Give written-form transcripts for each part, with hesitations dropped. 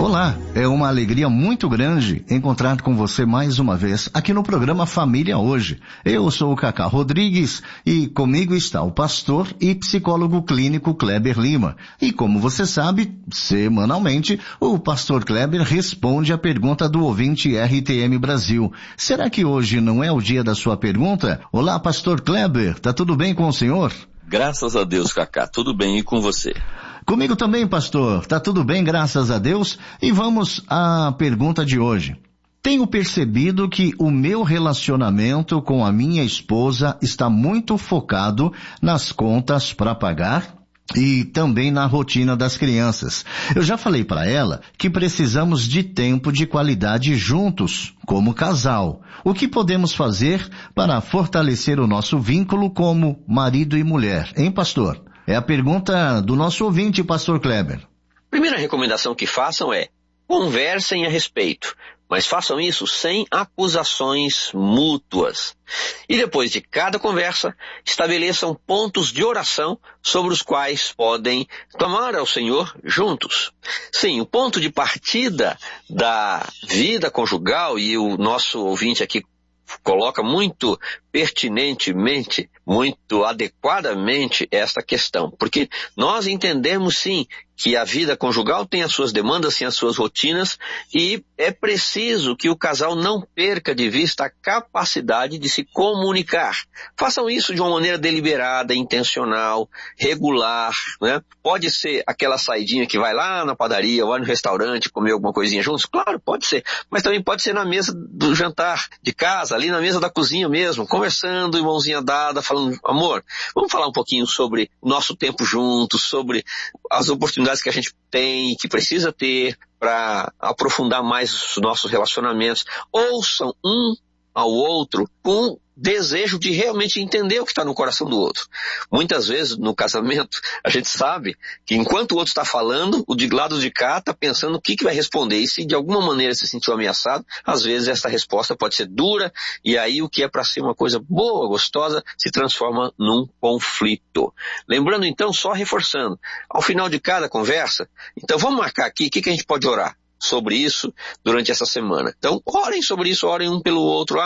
Olá, é uma alegria muito grande encontrar com você mais uma vez aqui no programa Família Hoje. Eu sou o Cacá Rodrigues e comigo está o pastor e psicólogo clínico Kleber Lima. E como você sabe, semanalmente, o pastor Kleber responde a pergunta do ouvinte RTM Brasil. Será que hoje não é o dia da sua pergunta? Olá, pastor Kleber, tá tudo bem com o senhor? Graças a Deus, Cacá, tudo bem e com você? Comigo também, pastor. Tá tudo bem, graças a Deus. E vamos à pergunta de hoje. Tenho percebido que o meu relacionamento com a minha esposa está muito focado nas contas para pagar e também na rotina das crianças. Eu já falei para ela que precisamos de tempo de qualidade juntos, como casal. O que podemos fazer para fortalecer o nosso vínculo como marido e mulher, hein, pastor? É a pergunta do nosso ouvinte, pastor Kleber. Primeira recomendação que façam é: conversem a respeito, mas façam isso sem acusações mútuas. E depois de cada conversa, estabeleçam pontos de oração sobre os quais podem clamar ao Senhor juntos. Sim, o ponto de partida da vida conjugal, e o nosso ouvinte aqui coloca muito pertinentemente, muito adequadamente esta questão, porque nós entendemos sim que a vida conjugal tem as suas demandas, tem as suas rotinas, e é preciso que o casal não perca de vista a capacidade de se comunicar. Façam isso de uma maneira deliberada, intencional, regular, né? Pode ser aquela saidinha que vai lá na padaria, vai no restaurante, comer alguma coisinha juntos? Claro, pode ser, mas também pode ser na mesa do jantar de casa, ali na mesa da cozinha mesmo, conversando, mãozinha dada, falando: amor, vamos falar um pouquinho sobre o nosso tempo juntos, sobre as oportunidades que a gente tem, que precisa ter para aprofundar mais os nossos relacionamentos. Ouçam um ao outro com desejo de realmente entender o que está no coração do outro. Muitas vezes no casamento a gente sabe que enquanto o outro está falando, o de lado de cá está pensando o que vai responder, e se de alguma maneira se sentiu ameaçado, às vezes essa resposta pode ser dura, e aí o que é para ser uma coisa boa, gostosa, se transforma num conflito. Lembrando então, só reforçando, ao final de cada conversa, então vamos marcar aqui o que a gente pode orar sobre isso durante essa semana. Então, orem sobre isso, orem um pelo outro.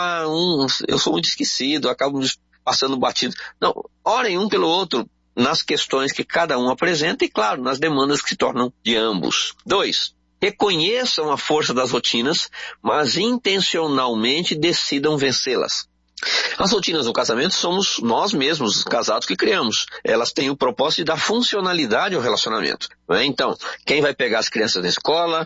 Eu sou muito esquecido, acabo passando batido. Não, orem um pelo outro nas questões que cada um apresenta e, claro, nas demandas que se tornam de ambos. 2. Reconheçam a força das rotinas, mas intencionalmente decidam vencê-las. As rotinas do casamento somos nós mesmos, os casados, que criamos. Elas têm o propósito de dar funcionalidade ao relacionamento, não é? Então, quem vai pegar as crianças na escola,